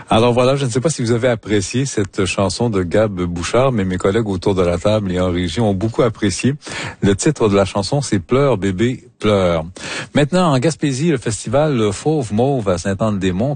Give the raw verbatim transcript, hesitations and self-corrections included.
Alors voilà, je ne sais pas si vous avez apprécié cette chanson de Gab Bouchard, mais mes collègues autour de la table et en régie ont beaucoup apprécié. Le titre de la chanson, c'est Pleure bébé, pleure. Maintenant, en Gaspésie, le festival Fauve Mauve à Saint-Anne-des-Monts